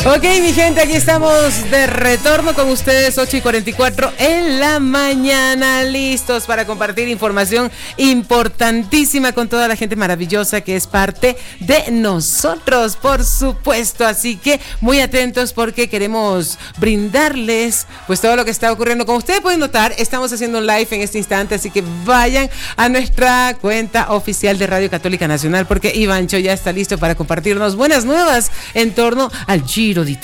Ok, mi gente, aquí estamos de retorno con ustedes, 8:44 en la mañana, listos para compartir información importantísima con toda la gente maravillosa que es parte de nosotros, por supuesto. Así que muy atentos porque queremos brindarles pues todo lo que está ocurriendo. Como ustedes pueden notar, estamos haciendo un live en este instante, así que vayan a nuestra cuenta oficial de Radio Católica Nacional porque Ivancho ya está listo para compartirnos buenas nuevas en torno al Giro de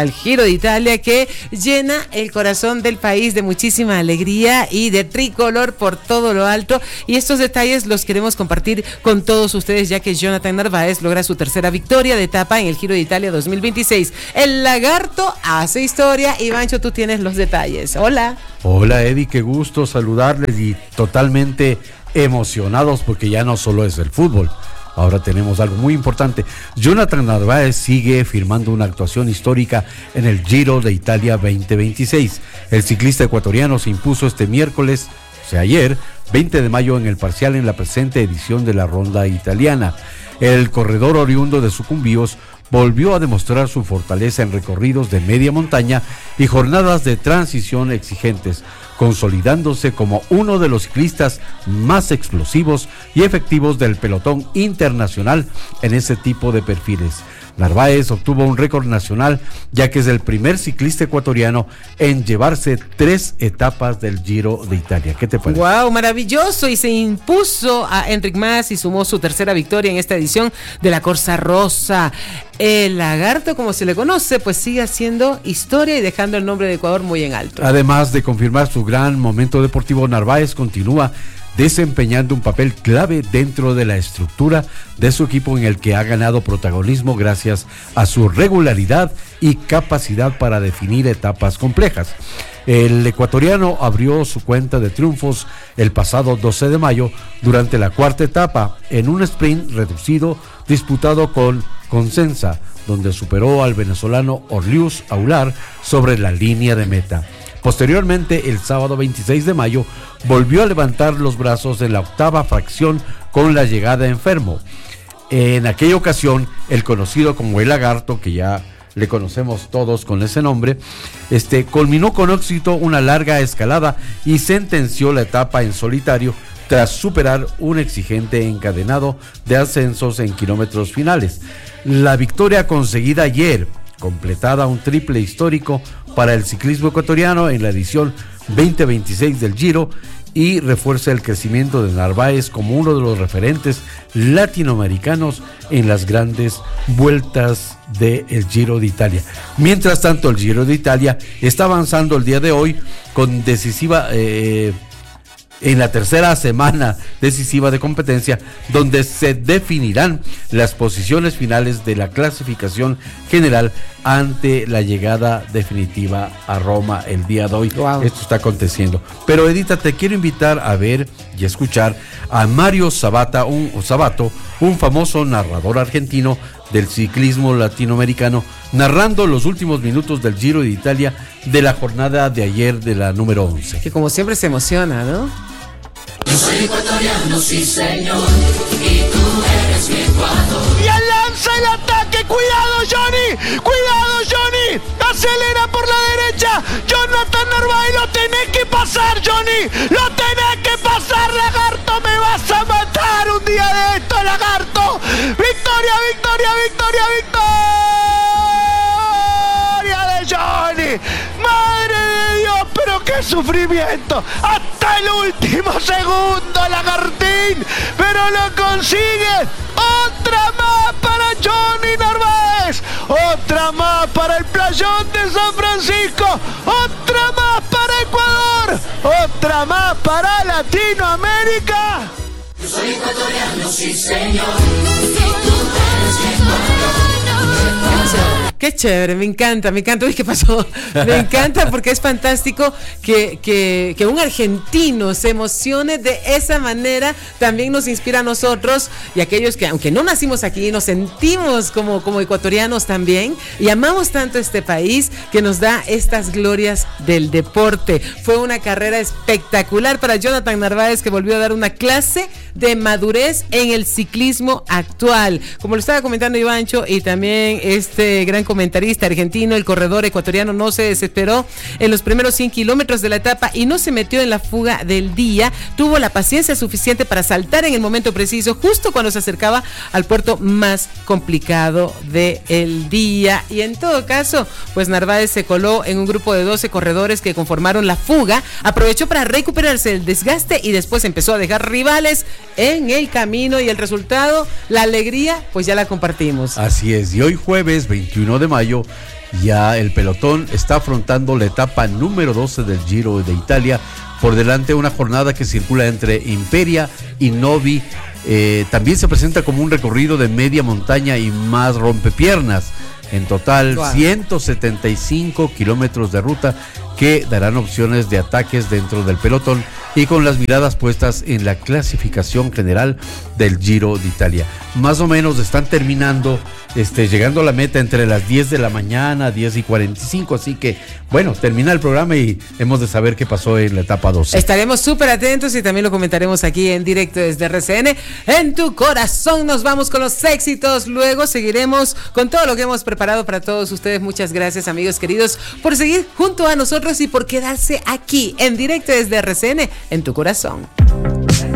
Italia que llena el corazón del país de muchísima alegría y de tricolor por todo lo alto, y estos detalles los queremos compartir con todos ustedes ya que Jonathan Narváez logra su tercera victoria de etapa en el Giro de Italia 2026. El lagarto hace historia. Ivancho, tú tienes los detalles. Hola. Hola, Eddie, qué gusto saludarles y totalmente emocionados porque ya no solo es el fútbol. Ahora tenemos algo muy importante. Jonathan Narváez sigue firmando una actuación histórica en el Giro de Italia 2026. El ciclista ecuatoriano se impuso este miércoles, o sea ayer, 20 de mayo en el parcial en la presente edición de la Ronda Italiana. El corredor oriundo de Sucumbíos volvió a demostrar su fortaleza en recorridos de media montaña y jornadas de transición exigentes, consolidándose como uno de los ciclistas más explosivos y efectivos del pelotón internacional en ese tipo de perfiles. Narváez obtuvo un récord nacional ya que es el primer ciclista ecuatoriano en llevarse 3 etapas del Giro de Italia. ¿Qué te parece? ¡Wow! Maravilloso. Y se impuso a Enric Mas y sumó su tercera victoria en esta edición de la Corsa Rosa. El lagarto, como se le conoce, pues sigue haciendo historia y dejando el nombre de Ecuador muy en alto. Además de confirmar su gran momento deportivo, Narváez continúa desempeñando un papel clave dentro de la estructura de su equipo en el que ha ganado protagonismo gracias a su regularidad y capacidad para definir etapas complejas. El ecuatoriano abrió su cuenta de triunfos el pasado 12 de mayo durante la cuarta etapa en un sprint reducido disputado con Consensa, donde superó al venezolano Orlius Aular sobre la línea de meta. Posteriormente, el sábado 26 de mayo, volvió a levantar los brazos en la octava fracción con la llegada enfermo. En aquella ocasión, el conocido como el lagarto, que ya le conocemos todos con ese nombre, culminó con éxito una larga escalada y sentenció la etapa en solitario tras superar un exigente encadenado de ascensos en kilómetros finales. La victoria conseguida ayer, completada un triple histórico para el ciclismo ecuatoriano en la edición 2026 del Giro, y refuerza el crecimiento de Narváez como uno de los referentes latinoamericanos en las grandes vueltas del Giro de Italia. Mientras tanto, el Giro de Italia está avanzando el día de hoy con decisiva en la tercera semana decisiva de competencia, donde se definirán las posiciones finales de la clasificación general ante la llegada definitiva a Roma el día de hoy. Wow. Esto está aconteciendo. Pero Edita, te quiero invitar a ver y escuchar a Mario Sabato, un famoso narrador argentino del ciclismo latinoamericano, narrando los últimos minutos del Giro de Italia de la jornada de ayer de la número 11. Que como siempre se emociona, ¿no? Yo soy ecuatoriano, sí señor, y tú eres mi Ecuador. Y al lanza el ataque, cuidado Johnny, acelera por la derecha, Jonathan Narváez, lo tenés que pasar Johnny, lo tenés que pasar, lagarto, me vas a matar un día de esto, lagarto. Victoria de Johnny, madre de Dios, pero qué sufrimiento, hasta el último segundo, lagartín, pero lo consigue. Otra más para Johnny Narváez, otra más para el playón de San Francisco, otra más para Ecuador, otra más para Latinoamérica. Yo soy ecuatoriano, sí señor, y tú eres mi Ecuador. Qué chévere, me encanta. Uy, ¿qué pasó? Me encanta porque es fantástico que un argentino se emocione de esa manera. También nos inspira a nosotros y a aquellos que, aunque no nacimos aquí, nos sentimos como ecuatorianos también y amamos tanto este país que nos da estas glorias del deporte. Fue una carrera espectacular para Jonathan Narváez, que volvió a dar una clase de madurez en el ciclismo actual. Como lo estaba comentando Ivancho y también este gran comentarista argentino, el corredor ecuatoriano no se desesperó en los primeros 100 kilómetros de la etapa y no se metió en la fuga del día. Tuvo la paciencia suficiente para saltar en el momento preciso, justo cuando se acercaba al puerto más complicado del día. Y en todo caso, pues Narváez se coló en un grupo de 12 corredores que conformaron la fuga, aprovechó para recuperarse el desgaste y después empezó a dejar rivales en el camino, y el resultado, la alegría, pues ya la compartimos. Así es, y hoy jueves 21 de mayo ya el pelotón está afrontando la etapa número 12 del Giro de Italia. Por delante una jornada que circula entre Imperia y Novi. También se presenta como un recorrido de media montaña y más rompepiernas. En total, 175 kilómetros de ruta que darán opciones de ataques dentro del pelotón y con las miradas puestas en la clasificación general del Giro de Italia. Más o menos están terminando, llegando a la meta entre las 10 de la mañana, 10:45, así que, bueno, termina el programa y hemos de saber qué pasó en la etapa 12. Estaremos súper atentos y también lo comentaremos aquí en directo desde RCN. En tu corazón nos vamos con los éxitos, luego seguiremos con todo lo que hemos preparado para todos ustedes. Muchas gracias, amigos queridos, por seguir junto a nosotros y por quedarse aquí en directo desde RCN, en tu corazón.